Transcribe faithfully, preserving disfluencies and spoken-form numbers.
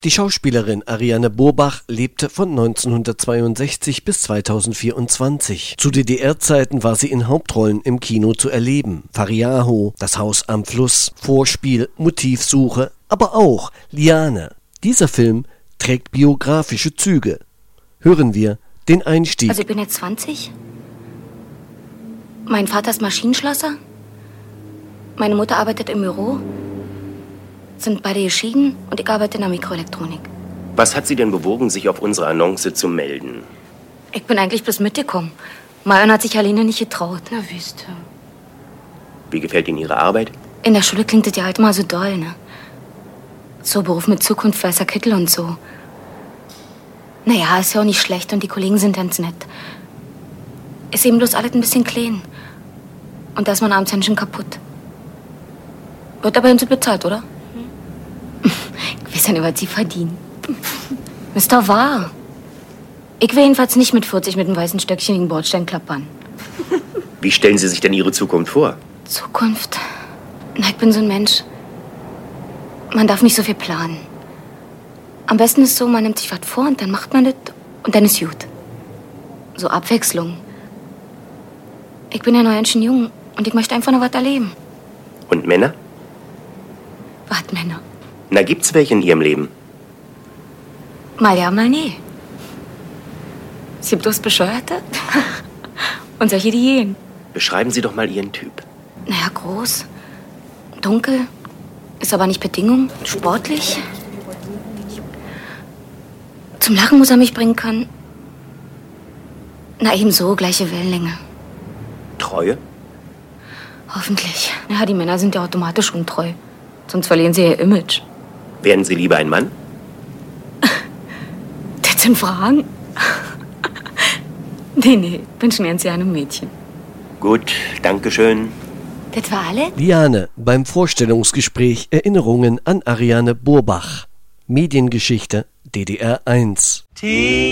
Die Schauspielerin Ariane Burbach lebte von neunzehnhundertzweiundsechzig bis zweitausendvierundzwanzig. Zu D D R-Zeiten war sie in Hauptrollen im Kino zu erleben. Fariaho, Das Haus am Fluss, Vorspiel, Motivsuche, aber auch Liane. Dieser Film trägt biografische Züge. Hören wir den Einstieg. Also ich bin jetzt zwanzig. Mein Vater ist Maschinenschlosser. Meine Mutter arbeitet im Büro. Sind beide geschieden und ich arbeite in der Mikroelektronik. Was hat Sie denn bewogen, sich auf unsere Annonce zu melden? Ich bin eigentlich bloß mitgekommen. Marion hat sich Aline nicht getraut. Na, wisst ihr. Wie gefällt Ihnen Ihre Arbeit? In der Schule klingt das ja halt mal so doll, ne? So Beruf mit Zukunft, weißer Kittel und so. Naja, ist ja auch nicht schlecht und die Kollegen sind ganz nett. Ist eben bloß alles ein bisschen klein. Und da ist man abends ganz schön kaputt. Wird aber hinzu bezahlt, oder? Ich weiß ja nicht, was Sie verdienen. Ist doch wahr. Ich will jedenfalls nicht mit vierzig mit einem weißen Stöckchen gegen Bordstein klappern. Wie stellen Sie sich denn Ihre Zukunft vor? Zukunft? Na, ich bin so ein Mensch. Man darf nicht so viel planen. Am besten ist so, man nimmt sich was vor und dann macht man das und dann ist gut. So Abwechslung. Ich bin ja noch ein bisschen jung und ich möchte einfach noch was erleben. Und Männer? Was, Männer? Na, gibt's welche in Ihrem Leben? Mal ja, mal nee. Es gibt bloß Bescheuerte und solche, die gehen. Beschreiben Sie doch mal Ihren Typ. Naja, groß, dunkel, ist aber nicht Bedingung, sportlich. Zum Lachen muss er mich bringen können. Na, ebenso, gleiche Wellenlänge. Treue? Hoffentlich. Ja, die Männer sind ja automatisch untreu. Sonst verlieren sie ihr Image. Wären Sie lieber ein Mann? Das sind Fragen? Nee, nee, bin schon ganz gerne ein Mädchen. Gut, danke schön. Das war alle? Liane beim Vorstellungsgespräch Erinnerungen an Ariane Burbach. Mediengeschichte D D R eins.